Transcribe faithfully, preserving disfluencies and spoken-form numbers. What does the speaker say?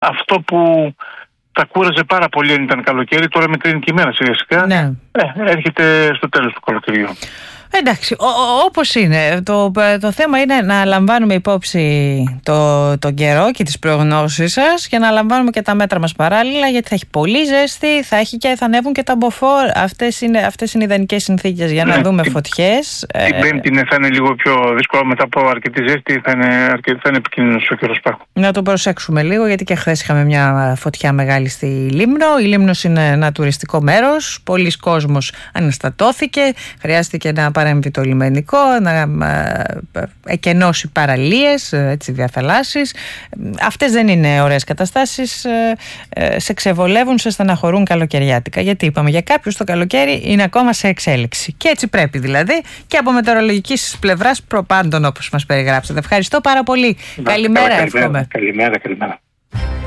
αυτό που τα κούραζε πάρα πολύ αν ήταν καλοκαίρι, τώρα μετρήνει και η μέρα σιγά σιγά. Ναι. Ε, έρχεται στο τέλος του καλοκαιριού. Εντάξει, όπως είναι. Το, το θέμα είναι να λαμβάνουμε υπόψη το, τον καιρό και τις προγνώσεις σας και να λαμβάνουμε και τα μέτρα μας παράλληλα, γιατί θα έχει πολύ ζέστη, θα, έχει και, θα ανέβουν και τα μποφόρ. Αυτές είναι, αυτές είναι ιδανικές συνθήκες για να ναι, δούμε την, φωτιές. Την Πέμπτη θα είναι λίγο πιο δύσκολο, μετά από αρκετή ζέστη θα είναι, αρκετή, θα είναι επικίνδυνος ο καιρός πάχου. Να το προσέξουμε λίγο, γιατί και χθες είχαμε μια φωτιά μεγάλη στη Λίμνο. Η Λίμνος είναι ένα τουριστικό μέρος, πολλοί κόσμος αναστατώθηκε, χρειάστηκε να παρέμβει το λιμενικό, να εκενώσει παραλίες, έτσι, διαθαλάσσεις. Αυτές δεν είναι ωραίες καταστάσεις, σε ξεβολεύουν, σε στεναχωρούν καλοκαιριάτικα, γιατί είπαμε για κάποιους το καλοκαίρι είναι ακόμα σε εξέλιξη και έτσι πρέπει δηλαδή, και από μετεωρολογικής πλευράς προπάντων όπως μας περιγράψατε. Ευχαριστώ πάρα πολύ. Καλημέρα, καλημέρα, εύχομαι. Καλημέρα, καλημέρα.